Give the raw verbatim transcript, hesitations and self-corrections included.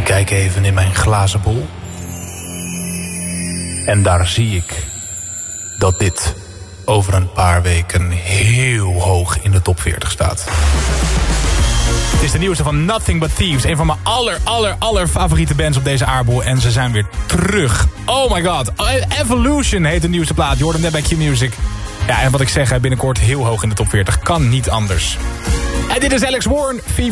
kijk even in mijn glazen bol. En daar zie ik dat dit over een paar weken heel hoog in de top veertig staat. Het is de nieuwste van Nothing But Thieves. Een van mijn aller, aller, aller favoriete bands op deze aardbol. En ze zijn weer terug. Oh my god. Evolution heet de nieuwste plaat. Je hoort hem net bij Q-Music. Ja, en wat ik zeg, binnenkort heel hoog in de top veertig. Kan niet anders. En dit is Alex Warren.